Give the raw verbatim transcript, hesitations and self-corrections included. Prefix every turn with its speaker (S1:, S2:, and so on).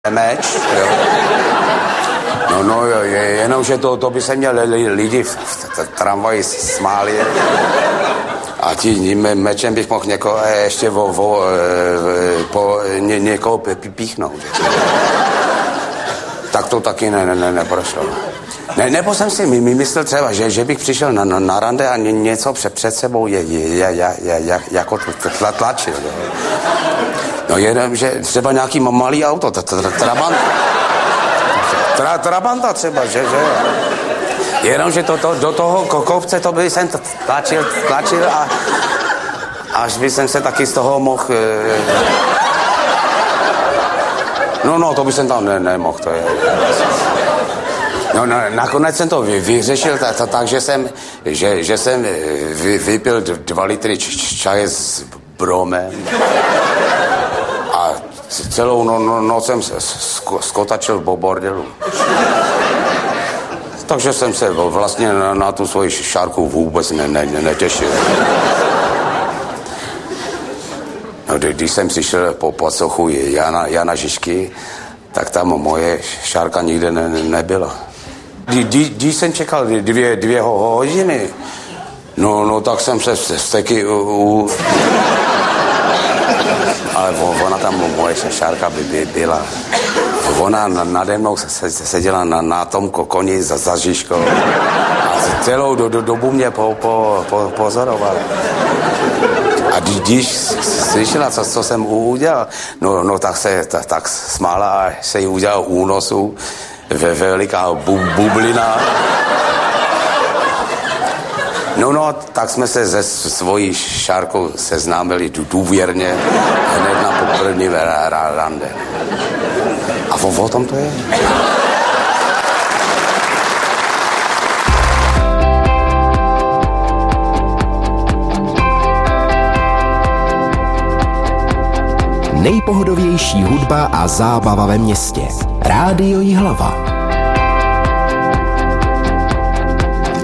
S1: meč, jo. No, no, jenomže to, to by se mě lidi v tramvaji smáli. A tím mečem bych mohl někoho ještě vo, vo, po, ně, někoho píchnout. Tak to taky ne, ne, ne, neprošlo. Ne, nebo jsem si myslel třeba, že, že bych přišel na, na, na rande a ně, něco před, před sebou je, je, je, je, je, jako tla, tlačil. Jo. No jenom, že třeba nějaký malý auto, trabant, tra, trabanta třeba, že, že jenomže to, to, do toho kopce to by jsem tlačil, tlačil a až by jsem se taky z toho mohl... No, no, to by jsem tam ne, nemohl, to je... No, no, nakonec jsem to vy, vyřešil tak, tak, tak, že jsem, že, že jsem vy, vypil dva litry čaje s bromem a celou no, no, noc jsem skotačil v bordelu. Takže jsem se vlastně na, na tu svoji šárku vůbec ne, ne, netěšil. No, když jsem přišel po pocochu Jana, Jana Žižky, tak tam moje šárka nikde ne, nebyla. Když jsem čekal dvě, dvě hodiny, no, no tak jsem se vsteky u... u ale ona tam, moje šárka by, by byla. Ona nade mnou seděla na, na tom koni za, za Žižkou a celou do, do, dobu mě po, po, po, pozorovala. A když slyšela, co, co jsem udělal, no, no tak se tak, tak smála a se jí udělal únosu, ve veliká bu, bublina. No, no, tak jsme se se svojí šárkou seznámili důvěrně hned na první rande. A o, o tom to je.
S2: Nejpohodovější hudba a zábava ve městě. Rádio Jihlava.